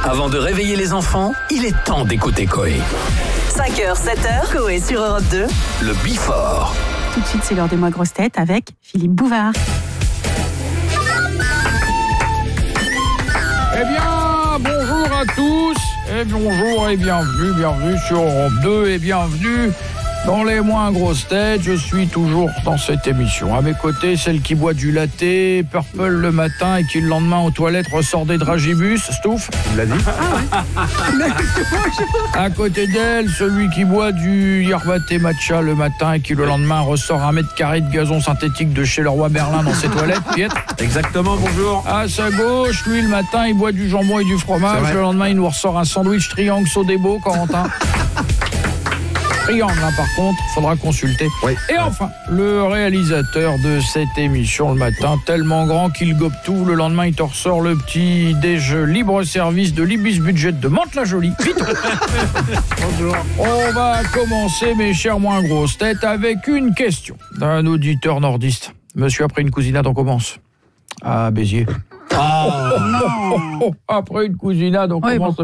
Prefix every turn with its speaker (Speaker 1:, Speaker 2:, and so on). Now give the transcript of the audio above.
Speaker 1: Avant de réveiller les enfants, il est temps d'écouter Coé.
Speaker 2: 5h, 7h, Coé sur Europe 2.
Speaker 1: Le Before.
Speaker 3: Tout de suite, c'est l'heure des mois grosses têtes avec Philippe Bouvard.
Speaker 4: Eh bien, bonjour à tous, et bonjour et bienvenue sur Europe 2, et bienvenue dans les moins grosses têtes. Je suis toujours dans cette émission. À mes côtés, celle qui boit du latte, Purple le matin et qui le lendemain aux toilettes ressort des dragibus. Stouff, tu l'as dit. À côté d'elle, celui qui boit du yerba matcha le matin et qui le lendemain ressort 1 mètre carré de gazon synthétique de chez Leroy Merlin dans ses toilettes. Pietre.
Speaker 5: Exactement, bonjour.
Speaker 4: À sa gauche, lui, le matin, il boit du jambon et du fromage. Le lendemain, il nous ressort un sandwich triangle Sodebo, Corentin. Triangle, par contre, faudra consulter.
Speaker 5: Oui.
Speaker 4: Et enfin, le réalisateur de cette émission le matin, tellement grand qu'il gobe tout. Le lendemain, il te ressort le petit déj libre-service de l'Ibis Budget de Mantes-la-Jolie. Vite. Bonjour. On va commencer, mes chers moins grosses têtes, avec une question d'un auditeur nordiste. Monsieur, après une cousinade, on commence. À Béziers. Après une cousinade, on commence